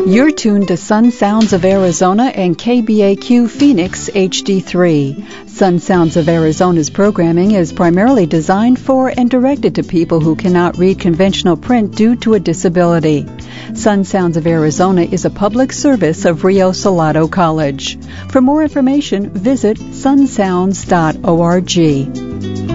You're tuned to Sun Sounds of Arizona and KBAQ Phoenix HD3. Sun Sounds of Arizona's programming is primarily designed for and directed to people who cannot read conventional print due to a disability. Sun Sounds of Arizona is a public service of Rio Salado College. For more information, visit sunsounds.org.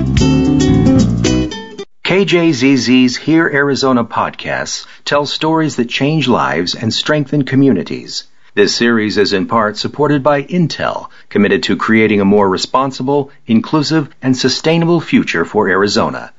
KJZZ's Hear Arizona podcasts tell stories that change lives and strengthen communities. This series is in part supported by Intel, committed to creating a more responsible, inclusive, and sustainable future for Arizona.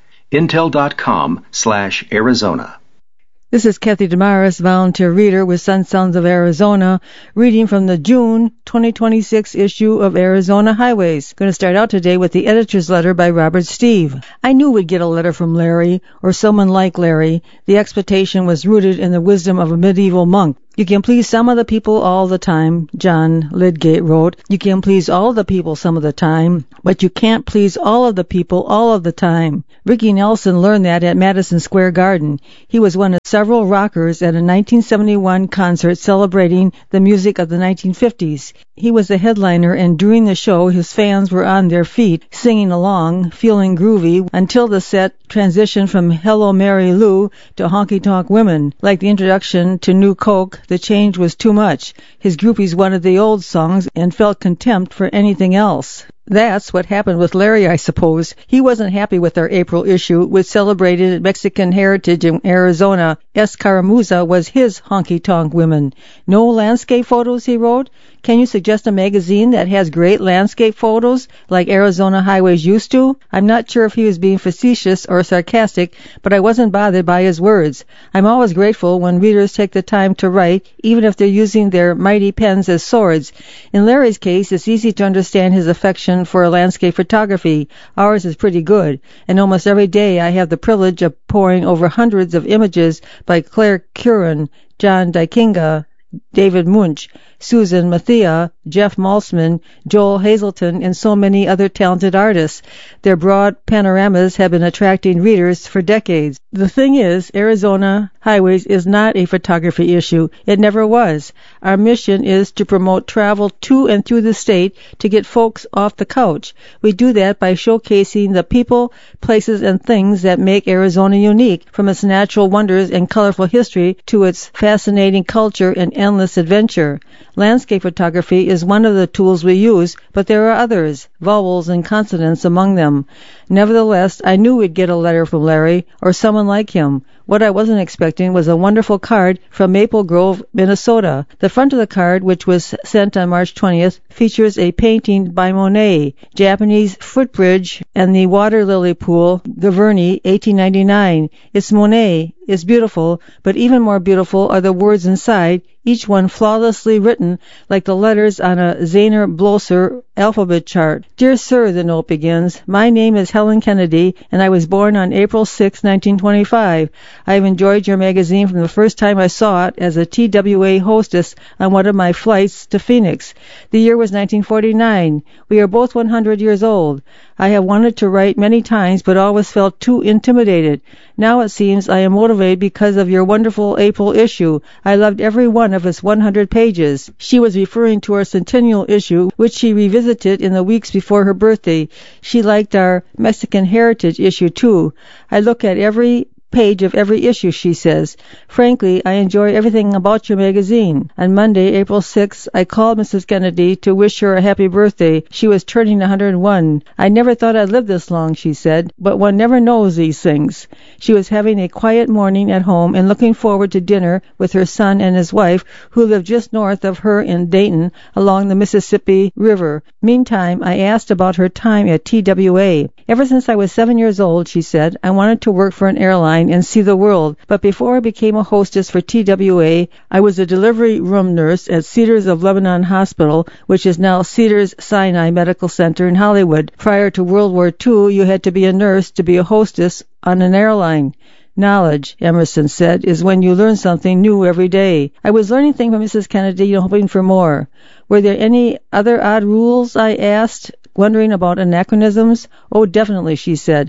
Intel.com/Arizona. This is Kathy Damaris, volunteer reader with Sun Sounds of Arizona, reading from the June 2026 issue of Arizona Highways. Going to start out today with the editor's letter by Robert Steve. I knew we'd get a letter from Larry, or someone like Larry. The expectation was rooted in the wisdom of a medieval monk. You can please some of the people all the time, John Lydgate wrote. You can please all the people some of the time, but you can't please all of the people all of the time. Ricky Nelson learned that at Madison Square Garden. He was one of several rockers at a 1971 concert celebrating the music of the 1950s. He was the headliner, and during the show, his fans were on their feet, singing along, feeling groovy, until the set transitioned from Hello Mary Lou to Honky Tonk Women. Like the introduction to New Coke, the change was too much. His groupies wanted the old songs and felt contempt for anything else. That's what happened with Larry, I suppose. He wasn't happy with our April issue, which celebrated Mexican heritage in Arizona. Escaramuza was his honky-tonk women. No landscape photos, he wrote. Can you suggest a magazine that has great landscape photos, like Arizona Highways used to? I'm not sure if he was being facetious or sarcastic, but I wasn't bothered by his words. I'm always grateful when readers take the time to write, even if they're using their mighty pens as swords. In Larry's case, it's easy to understand his affection for landscape photography. Ours is pretty good, and almost every day I have the privilege of poring over hundreds of images by Claire Curran, John Dykinga, David Munch, Susan Mathia, Jeff Maltzman, Joel Hazelton, and so many other talented artists. Their broad panoramas have been attracting readers for decades. The thing is, Arizona Highways is not a photography issue. It never was. Our mission is to promote travel to and through the state to get folks off the couch. We do that by showcasing the people, places, and things that make Arizona unique, from its natural wonders and colorful history to its fascinating culture and endless adventure. Landscape photography is one of the tools we use, but there are others, vowels and consonants among them. Nevertheless, I knew we'd get a letter from Larry, or someone like him. What I wasn't expecting was a wonderful card from Maple Grove, Minnesota. The front of the card, which was sent on March 20th, features a painting by Monet, Japanese footbridge, and the water lily pool, Gaverny, 1899. It's Monet. It's beautiful, but even more beautiful are the words inside, each one flawlessly written like the letters on a Zahner Blosser alphabet chart. Dear Sir, the note begins, my name is Helen Kennedy, and I was born on April 6, 1925. I have enjoyed your magazine from the first time I saw it as a TWA hostess on one of my flights to Phoenix. The year was 1949. We are both 100 years old. I have wanted to write many times, but always felt too intimidated. Now it seems I am motivated because of your wonderful April issue. I loved every one of its 100 pages. She was referring to our centennial issue, which she revisited in the weeks before her birthday. She liked our Mexican heritage issue, too. I look at every page of every issue, she says. Frankly, I enjoy everything about your magazine. On Monday, April 6th, I called Mrs. Kennedy to wish her a happy birthday. She was turning 101. I never thought I'd live this long, she said, but one never knows these things. She was having a quiet morning at home and looking forward to dinner with her son and his wife, who lived just north of her in Dayton along the Mississippi River. Meantime, I asked about her time at TWA. Ever since I was 7 years old, she said, I wanted to work for an airline and see the world. But before I became a hostess for TWA, I was a delivery room nurse at Cedars of Lebanon Hospital, which is now Cedars Sinai Medical Center in Hollywood. Prior to World War II, you had to be a nurse to be a hostess on an airline. Knowledge, Emerson said, is when you learn something new every day. I was learning things from Mrs. Kennedy and hoping for more. Were there any other odd rules, I asked, wondering about anachronisms. Oh, definitely, she said.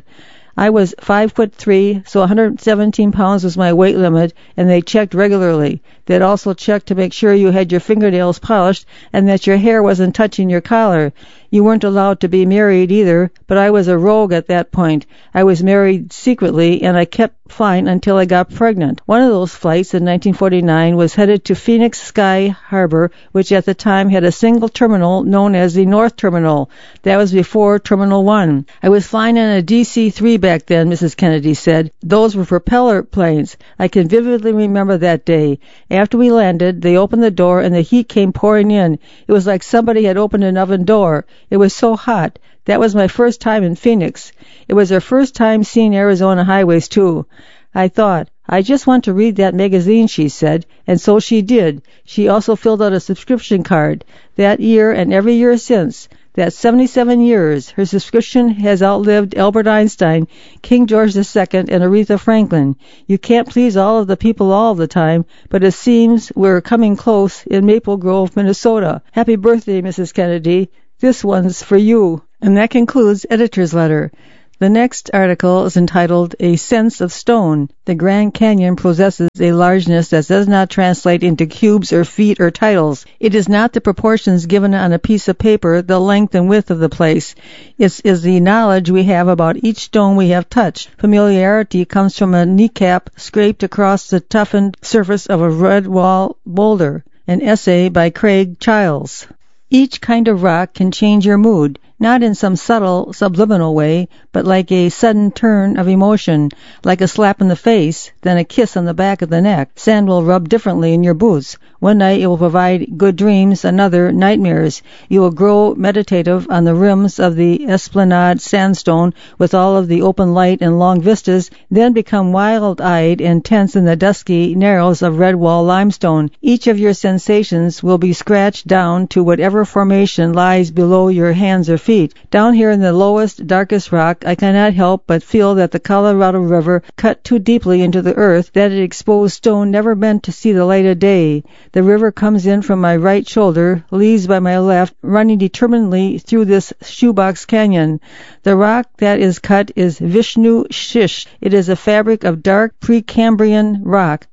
I was 5'3", so 117 pounds was my weight limit, and they checked regularly. They'd also check to make sure you had your fingernails polished and that your hair wasn't touching your collar. You weren't allowed to be married either, but I was a rogue at that point. I was married secretly, and I kept flying until I got pregnant. One of those flights in 1949 was headed to Phoenix Sky Harbor, which at the time had a single terminal known as the North Terminal. That was before Terminal 1. I was flying in a DC-3 back then, Mrs. Kennedy said. Those were propeller planes. I can vividly remember that day. After we landed, they opened the door and the heat came pouring in. It was like somebody had opened an oven door. It was so hot. That was my first time in Phoenix. It was her first time seeing Arizona highways, too. I thought, I just want to read that magazine, she said, and so she did. She also filled out a subscription card. That year and every year since, that 77 years, her subscription has outlived Albert Einstein, King George II, and Aretha Franklin. You can't please all of the people all the time, but it seems we're coming close in Maple Grove, Minnesota. Happy birthday, Mrs. Kennedy. This one's for you. And that concludes Editor's Letter. The next article is entitled A Sense of Stone. The Grand Canyon possesses a largeness that does not translate into cubes or feet or titles. It is not the proportions given on a piece of paper, the length and width of the place. It is the knowledge we have about each stone we have touched. Familiarity comes from a kneecap scraped across the toughened surface of a red wall boulder. An essay by Craig Childs. Each kind of rock can change your mood, not in some subtle, subliminal way, but like a sudden turn of emotion, like a slap in the face, then a kiss on the back of the neck. Sand will rub differently in your boots. One night it will provide good dreams, another nightmares. You will grow meditative on the rims of the Esplanade sandstone with all of the open light and long vistas, then become wild-eyed and tense in the dusky narrows of Redwall limestone. Each of your sensations will be scratched down to whatever formation lies below your hands or feet. Down here in the lowest, darkest rock, I cannot help but feel that the Colorado River cut too deeply into the earth, that it exposed stone never meant to see the light of day. The river comes in from my right shoulder, leaves by my left, running determinedly through this shoebox canyon. The rock that is cut is Vishnu Shish. It is a fabric of dark Precambrian rock,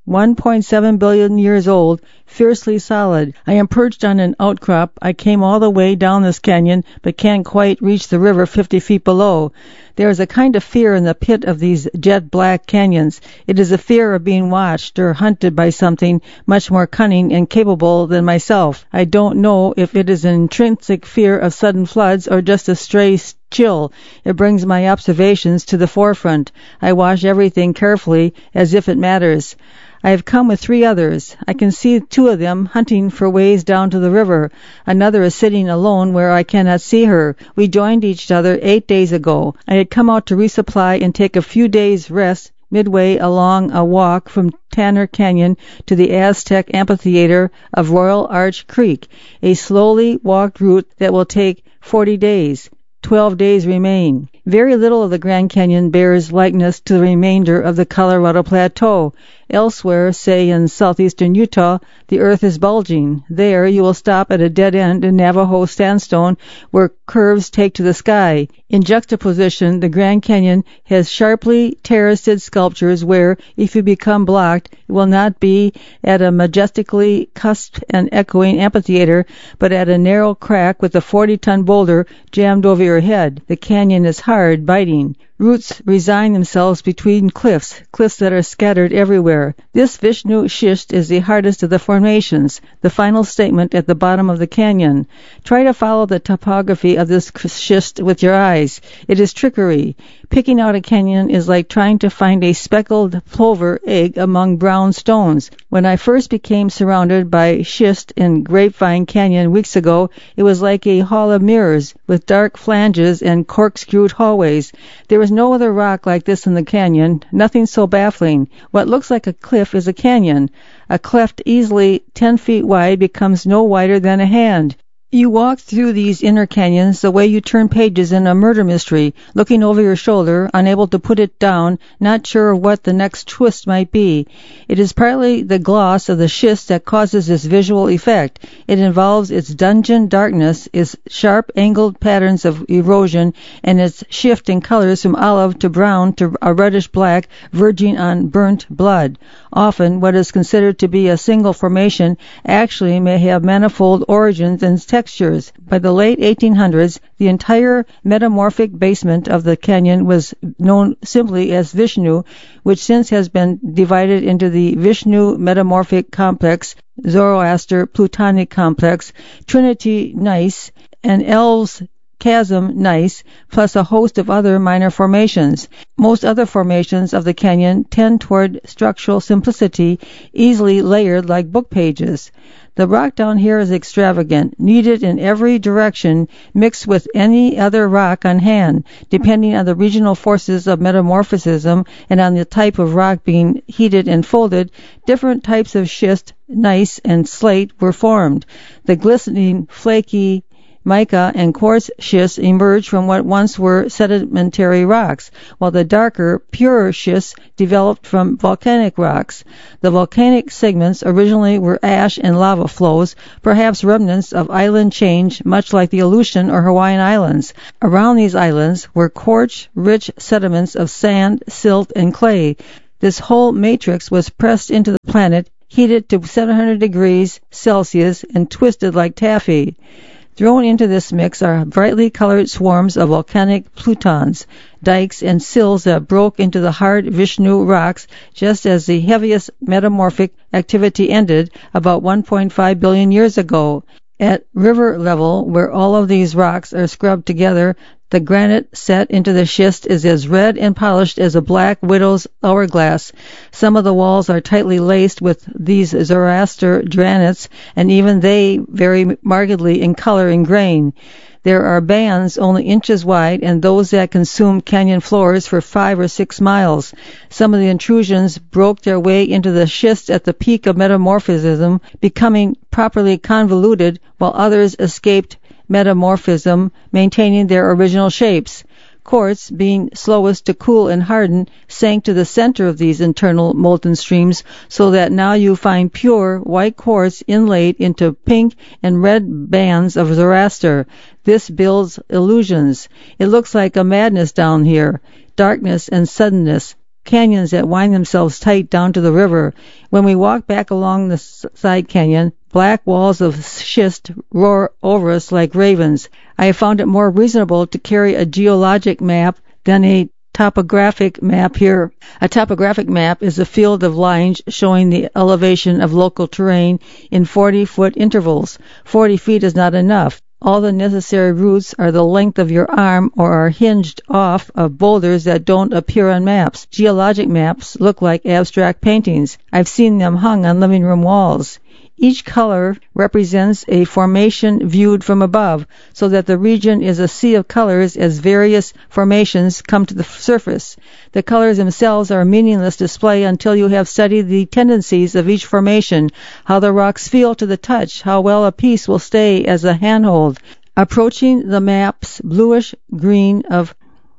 1.7 billion years old, fiercely solid. I am perched on an outcrop. I came all the way down this canyon, but can't quite reach the river 50 feet below. There is a kind of fear in the pit of these jet-black canyons. It is a fear of being watched or hunted by something much more cunning and capable than myself. I don't know if it is an intrinsic fear of sudden floods or just a stray chill. It brings my observations to the forefront. I watch everything carefully, as if it matters. I have come with 3 others. I can see 2 of them hunting for ways down to the river. Another is sitting alone where I cannot see her. We joined each other 8 days ago. I had come out to resupply and take a few days' rest midway along a walk from Tanner Canyon to the Aztec Amphitheater of Royal Arch Creek, a slowly walked route that will take 40 days. 12 days remain. Very little of the Grand Canyon bears likeness to the remainder of the Colorado Plateau. Elsewhere, say in southeastern Utah, the earth is bulging. There, you will stop at a dead end in Navajo sandstone where curves take to the sky. In juxtaposition, the Grand Canyon has sharply terraced sculptures where, if you become blocked, it will not be at a majestically cusped and echoing amphitheater, but at a narrow crack with a 40-ton boulder jammed over your head. The canyon is hard, biting. Roots resign themselves between cliffs that are scattered everywhere. This Vishnu Schist is the hardest of the formations, the final statement at the bottom of the canyon. Try to follow the topography of this schist with your eyes. It is trickery. Picking out a canyon is like trying to find a speckled plover egg among brown stones. When I first became surrounded by schist in Grapevine Canyon weeks ago, it was like a hall of mirrors with dark flanges and corkscrewed hallways. There is no other rock like this in the canyon, nothing so baffling. What looks like a cliff is a canyon. A cleft easily 10 feet wide becomes no wider than a hand. You walk through these inner canyons the way you turn pages in a murder mystery, looking over your shoulder, unable to put it down, not sure of what the next twist might be. It is partly the gloss of the schist that causes this visual effect. It involves its dungeon darkness, its sharp angled patterns of erosion, and its shift in colors from olive to brown to a reddish black, verging on burnt blood. Often, what is considered to be a single formation actually may have manifold origins and textures. By the late 1800s, the entire metamorphic basement of the canyon was known simply as Vishnu, which since has been divided into the Vishnu Metamorphic Complex, Zoroaster Plutonic Complex, Trinity Gneiss, and Elves Chasm Gneiss, plus a host of other minor formations. Most other formations of the canyon tend toward structural simplicity, easily layered like book pages. The rock down here is extravagant, kneaded in every direction, mixed with any other rock on hand, depending on the regional forces of metamorphism and on the type of rock being heated and folded. Different types of schist, gneiss, and slate were formed. The glistening, flaky mica and quartz schists emerged from what once were sedimentary rocks, while the darker, purer schists developed from volcanic rocks. The volcanic segments originally were ash and lava flows, perhaps remnants of island change, much like the Aleutian or Hawaiian Islands. Around these islands were quartz-rich sediments of sand, silt, and clay. This whole matrix was pressed into the planet, heated to 700 degrees Celsius, and twisted like taffy. Thrown into this mix are brightly colored swarms of volcanic plutons, dikes, and sills that broke into the hard Vishnu rocks just as the heaviest metamorphic activity ended about 1.5 billion years ago. At river level, where all of these rocks are scrubbed together, the granite set into the schist is as red and polished as a black widow's hourglass. Some of the walls are tightly laced with these Zoroaster granites, and even they vary markedly in color and grain. There are bands only inches wide and those that consume canyon floors for 5 or 6 miles. Some of the intrusions broke their way into the schist at the peak of metamorphism, becoming properly convoluted, while others escaped metamorphism, maintaining their original shapes. Quartz, being slowest to cool and harden, sank to the center of these internal molten streams, so that now you find pure white quartz inlaid into pink and red bands of Zoroaster. This builds illusions. It looks like a madness down here, darkness and suddenness, canyons that wind themselves tight down to the river. When we walk back along the side canyon, black walls of schist roar over us like ravens. I have found it more reasonable to carry a geologic map than a topographic map here. A topographic map is a field of lines showing the elevation of local terrain in 40-foot intervals. 40 feet is not enough. All the necessary routes are the length of your arm or are hinged off of boulders that don't appear on maps. Geologic maps look like abstract paintings. I've seen them hung on living room walls. Each color represents a formation viewed from above, so that the region is a sea of colors as various formations come to the surface. The colors themselves are a meaningless display until you have studied the tendencies of each formation, how the rocks feel to the touch, how well a piece will stay as a handhold. Approaching the map's bluish green of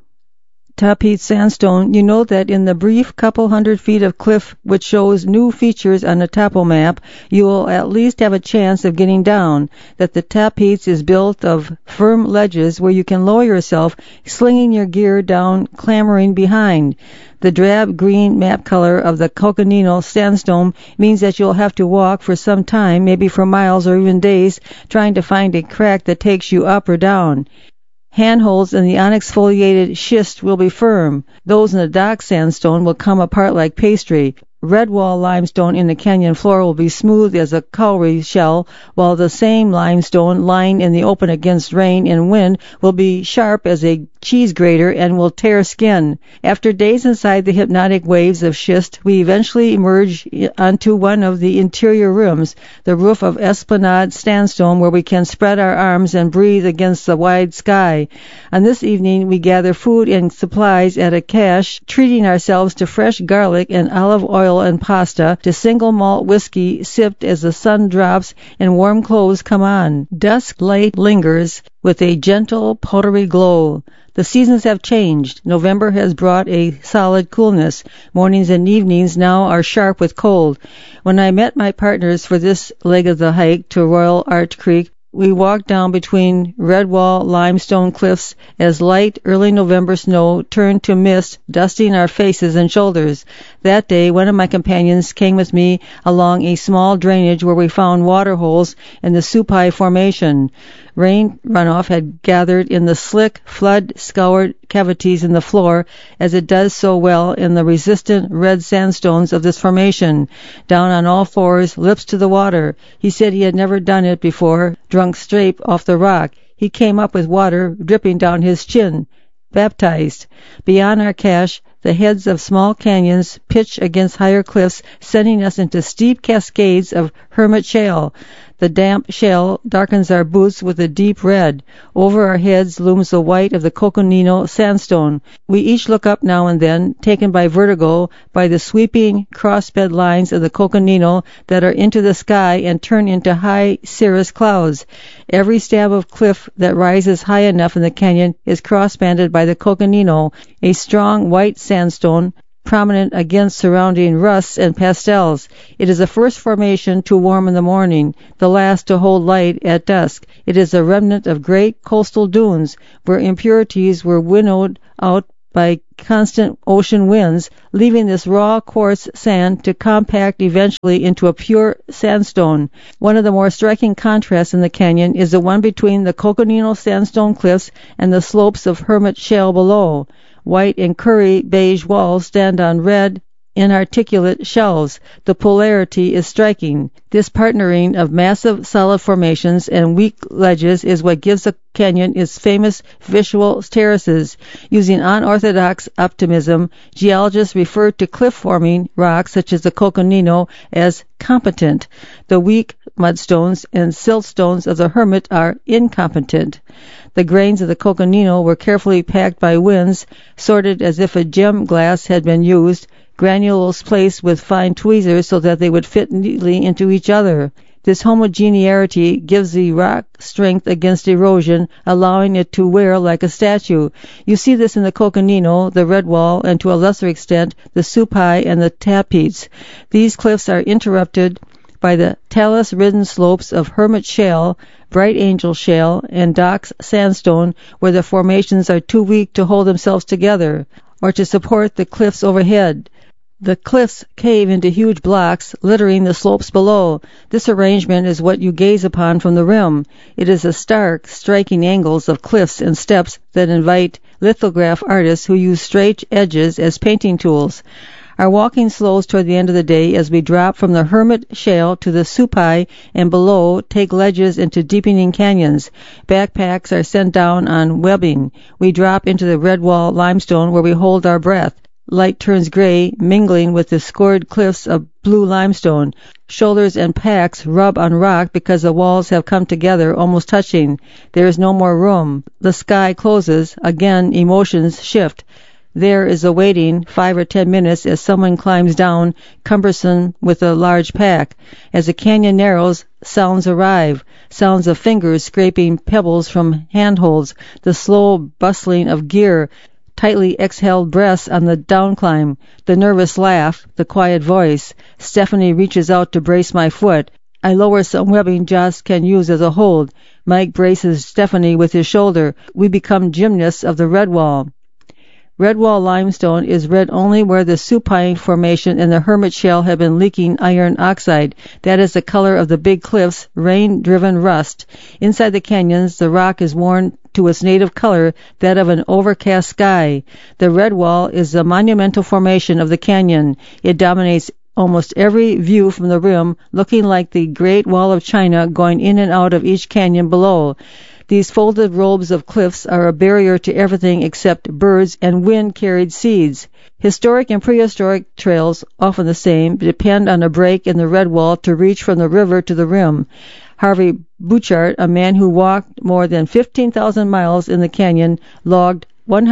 Tapete sandstone, you know that in the brief couple hundred feet of cliff which shows new features on a topo map, you will at least have a chance of getting down, that the Tapetes is built of firm ledges where you can lower yourself, slinging your gear down, clambering behind. The drab green map color of the Coconino sandstone means that you'll have to walk for some time, maybe for miles or even days, trying to find a crack that takes you up or down. Handholds in the onyx-foliated schist will be firm. Those in the dock sandstone will come apart like pastry. Redwall limestone in the canyon floor will be smooth as a cowrie shell, while the same limestone lying in the open against rain and wind will be sharp as a cheese grater and will tear skin. After days inside the hypnotic waves of schist, we eventually emerge onto one of the interior rooms, the roof of Esplanade sandstone, where we can spread our arms and breathe against the wide sky. On this evening, we gather food and supplies at a cache, treating ourselves to fresh garlic and olive oil and pasta, to single malt whiskey sipped as the sun drops and warm clothes come on. Dusk light lingers with a gentle, powdery glow. The seasons have changed. November has brought a solid coolness. Mornings and evenings now are sharp with cold. When I met my partners for this leg of the hike to Royal Arch Creek, we walked down between Redwall limestone cliffs as light early November snow turned to mist, dusting our faces and shoulders. That day, one of my companions came with me along a small drainage where we found water holes in the Supai Formation. Rain runoff had gathered in the slick, flood-scoured cavities in the floor, as it does so well in the resistant red sandstones of this formation. Down on all fours, lips to the water. He said he had never done it before, drunk straight off the rock. He came up with water dripping down his chin. Baptized. Beyond our cache, the heads of small canyons pitch against higher cliffs, sending us into steep cascades of hermit shale. The damp shale darkens our boots with a deep red. Over our heads looms the white of the Coconino sandstone. We each look up now and then, taken by vertigo by the sweeping crossbed lines of the Coconino that are into the sky and turn into high cirrus clouds. Every stab of cliff that rises high enough in the canyon is crossbanded by the Coconino, a strong white sandstone prominent against surrounding rusts and pastels. It is the first formation to warm in the morning, the last to hold light at dusk. It is a remnant of great coastal dunes, where impurities were winnowed out by constant ocean winds, leaving this raw quartz sand to compact eventually into a pure sandstone. One of the more striking contrasts in the canyon is the one between the Coconino sandstone cliffs and the slopes of hermit shale below. White and curry beige walls stand on red, inarticulate shelves. The polarity is striking. This partnering of massive solid formations and weak ledges is what gives the canyon its famous visual terraces. Using unorthodox optimism, geologists refer to cliff-forming rocks such as the Coconino as competent. The weak mudstones and siltstones of the Hermit are incompetent. The grains of the Coconino were carefully packed by winds, sorted as if a gem glass had been used, granules placed with fine tweezers so that they would fit neatly into each other. This homogeneity gives the rock strength against erosion, allowing it to wear like a statue. You see this in the Coconino, the Redwall, and to a lesser extent the Supai and the Tapeats. These cliffs are interrupted by the talus-ridden slopes of Hermit Shale, Bright Angel Shale, and Docks Sandstone, where the formations are too weak to hold themselves together or to support the cliffs overhead. The cliffs cave into huge blocks, littering the slopes below. This arrangement is what you gaze upon from the rim. It is the stark, striking angles of cliffs and steps that invite lithograph artists who use straight edges as painting tools. Our walking slows toward the end of the day as we drop from the Hermit Shale to the Supai and below take ledges into deepening canyons. Backpacks are sent down on webbing. We drop into the Redwall limestone where we hold our breath. Light turns gray, mingling with the scored cliffs of blue limestone. Shoulders and packs rub on rock because the walls have come together, almost touching. There is no more room. The sky closes. Again, emotions shift. There is a waiting 5 or 10 minutes as someone climbs down, cumbersome with a large pack. As the canyon narrows, sounds arrive. Sounds of fingers scraping pebbles from handholds, the slow bustling of gear, tightly exhaled breaths on the downclimb, the nervous laugh, the quiet voice. Stephanie reaches out to brace my foot. I lower some webbing Joss can use as a hold. Mike braces Stephanie with his shoulder. We become gymnasts of the Redwall. Redwall limestone is red only where the Supai Formation and the Hermit Shale have been leaking iron oxide. That is the color of the big cliffs, rain-driven rust. Inside the canyons, the rock is worn to its native color, that of an overcast sky. The Redwall is the monumental formation of the canyon. It dominates almost every view from the rim, looking like the Great Wall of China going in and out of each canyon below. These folded robes of cliffs are a barrier to everything except birds and wind-carried seeds. Historic and prehistoric trails, often the same, depend on a break in the red wall to reach from the river to the rim. Harvey Bouchard, a man who walked more than 15,000 miles in the canyon, logged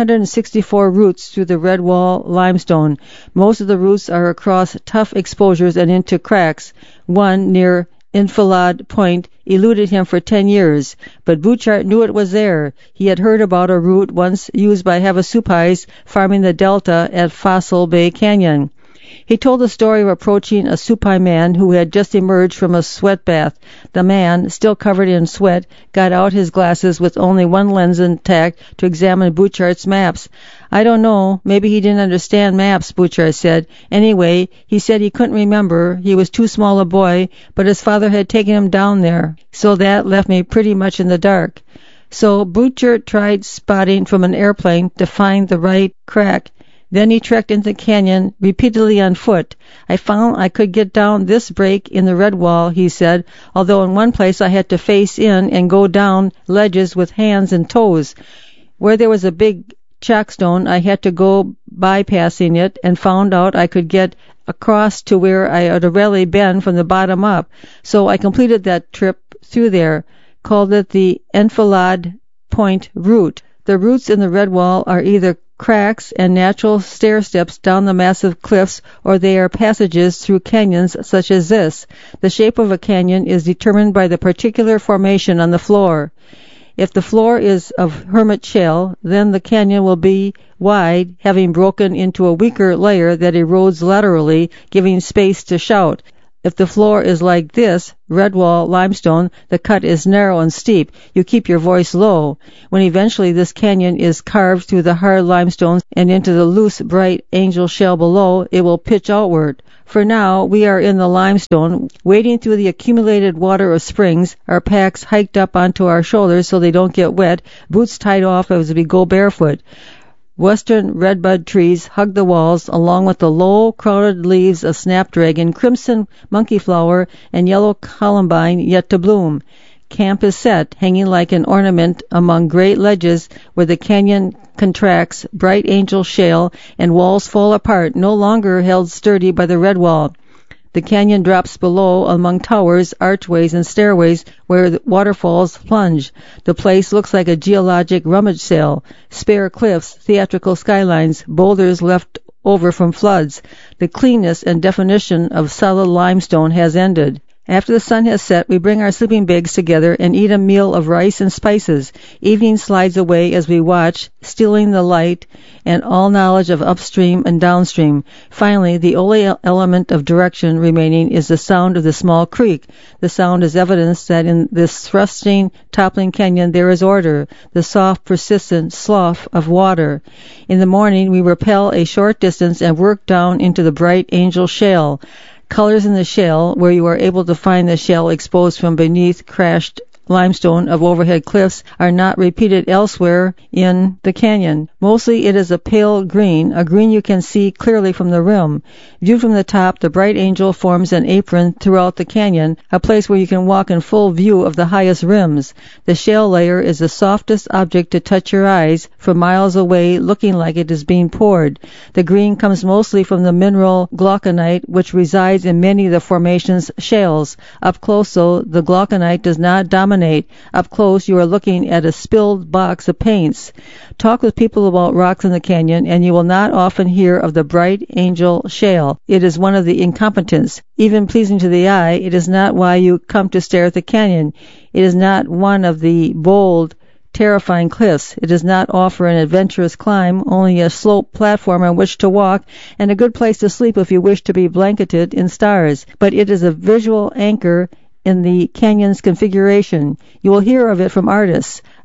164 routes through the red wall limestone. Most of the routes are across tough exposures and into cracks. One near Enfilade Point eluded him for 10 years, but Bouchard knew it was there. He had heard about a route once used by Havasupais farming the delta at Fossil Bay Canyon. He told the story of approaching a Supai man who had just emerged from a sweat bath. The man, still covered in sweat, got out his glasses with only one lens intact to examine Bouchard's maps. "I don't know. Maybe he didn't understand maps," Bouchard said. "Anyway, he said he couldn't remember. He was too small a boy, but his father had taken him down there. So that left me pretty much in the dark." So Bouchard tried spotting from an airplane to find the right crack. Then he trekked into the canyon repeatedly on foot. "I found I could get down this break in the red wall," he said, "although in one place I had to face in and go down ledges with hands and toes. Where there was a big chockstone, I had to go bypassing it and found out I could get across to where I had already been from the bottom up. So I completed that trip through there, called it the Enfilade Point route. The routes in the red wall are either cracks and natural stair steps down the massive cliffs, or they are passages through canyons such as this. The shape of a canyon is determined by the particular formation on the floor. If the floor is of hermit shale, then the canyon will be wide, having broken into a weaker layer that erodes laterally, giving space to shout. If the floor is like this, red wall limestone, the cut is narrow and steep. You keep your voice low. When eventually this canyon is carved through the hard limestone and into the loose, bright angel shell below, it will pitch outward. For now, we are in the limestone, wading through the accumulated water of springs, our packs hiked up onto our shoulders so they don't get wet, boots tied off as we go barefoot. Western redbud trees hug the walls, along with the low, crowded leaves of snapdragon, crimson monkeyflower, and yellow columbine yet to bloom. Camp is set, hanging like an ornament among great ledges where the canyon contracts, bright angel shale, and walls fall apart, no longer held sturdy by the red wall. The canyon drops below among towers, archways, and stairways where the waterfalls plunge. The place looks like a geologic rummage sale. Spare cliffs, theatrical skylines, boulders left over from floods. The cleanness and definition of solid limestone has ended. After the sun has set, we bring our sleeping bags together and eat a meal of rice and spices. Evening slides away as we watch, stealing the light and all knowledge of upstream and downstream. Finally, the only element of direction remaining is the sound of the small creek. The sound is evidence that in this thrusting, toppling canyon there is order, the soft, persistent slough of water. In the morning, we rappel a short distance and work down into the bright angel shale. Colors in the shale, where you are able to find the shell exposed from beneath crashed limestone of overhead cliffs, are not repeated elsewhere in the canyon. Mostly it is a pale green, a green you can see clearly from the rim. Viewed from the top, the bright angel forms an apron throughout the canyon, a place where you can walk in full view of the highest rims. The shale layer is the softest object to touch your eyes from miles away, looking like it is being poured. The green comes mostly from the mineral glauconite, which resides in many of the formation's shales. Up close, though, the glauconite does not dominate. Up close, you are looking at a spilled box of paints. Talk with people about rocks in the canyon, and you will not often hear of the bright angel shale. It is one of the incompetents. Even pleasing to the eye, it is not why you come to stare at the canyon. It is not one of the bold, terrifying cliffs. It does not offer an adventurous climb, only a sloped platform on which to walk, and a good place to sleep if you wish to be blanketed in stars. But it is a visual anchor in the canyon's configuration. You will hear of it from artists.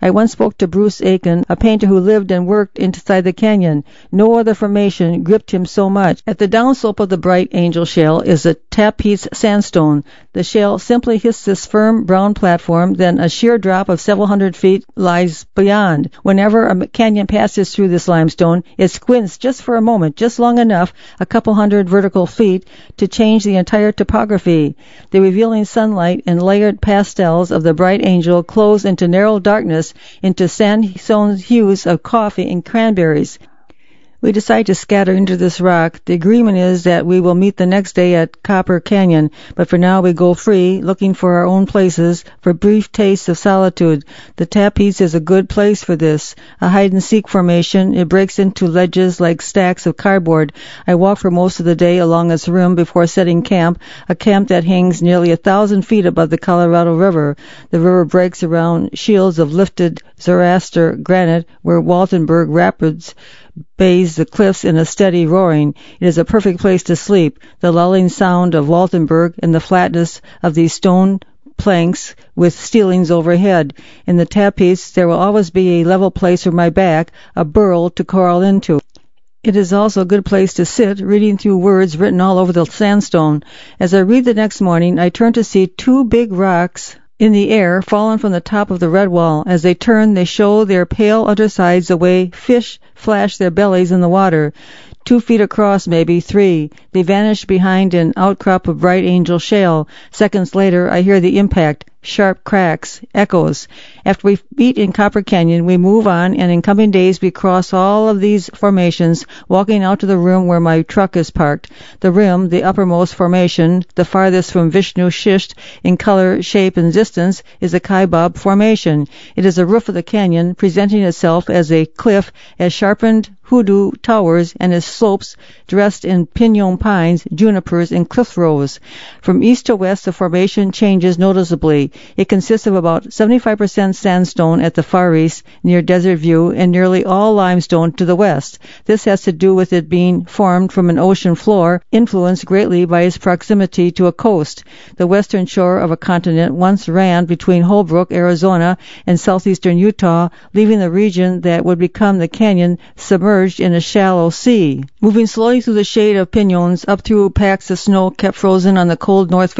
I once spoke to Bruce Aiken, a painter who lived and worked inside the canyon. No other formation gripped him so much. At the downslope of the Bright Angel Shale is a Tapeats sandstone. The shale simply hits this firm brown platform, then a sheer drop of several hundred feet lies beyond. Whenever a canyon passes through this limestone, it squints just for a moment, just long enough, a couple hundred vertical feet, to change the entire topography. The revealing sunlight and layered pastels of the Bright Angel close into narrow darkness, into sandstone hues of coffee and cranberries. We decide to scatter into this rock. The agreement is that we will meet the next day at Copper Canyon, but for now we go free, looking for our own places, for brief tastes of solitude. The Tapeats is a good place for this. A hide-and-seek formation. It breaks into ledges like stacks of cardboard. I walk for most of the day along its rim before setting camp, a camp that hangs nearly 1,000 feet above the Colorado River. The river breaks around shields of lifted Zoroaster granite where Waltenberg Rapids bathes the cliffs in a steady roaring. It is a perfect place to sleep. The lulling sound of Waltenberg and the flatness of these stone planks with ceilings overhead. In the Tapeats, there will always be a level place for my back, a burrow to crawl into. It is also a good place to sit, reading through words written all over the sandstone. As I read the next morning, I turn to see two big rocks in the air, fallen from the top of the red wall. As they turn, they show their pale undersides the way fish flash their bellies in the water. 2 feet across, maybe 3. They vanish behind an outcrop of Bright Angel Shale. Seconds later, I hear the impact. Sharp cracks, echoes. After we meet in Copper Canyon, we move on, and in coming days we cross all of these formations, walking out to the rim where my truck is parked. The rim, the uppermost formation, the farthest from Vishnu schist in color, shape, and distance, is the Kaibab Formation. It is the roof of the canyon, presenting itself as a cliff, as sharpened hoodoo towers, and its slopes dressed in pinon pines, junipers, and cliff rose. From east to west, the formation changes noticeably. It consists of about 75% sandstone at the far east, near Desert View, and nearly all limestone to the west. This has to do with it being formed from an ocean floor, influenced greatly by its proximity to a coast. The western shore of a continent once ran between Holbrook, Arizona, and southeastern Utah, leaving the region that would become the canyon submerged in a shallow sea. Moving slowly through the shade of piñons, up through packs of snow kept frozen on the cold north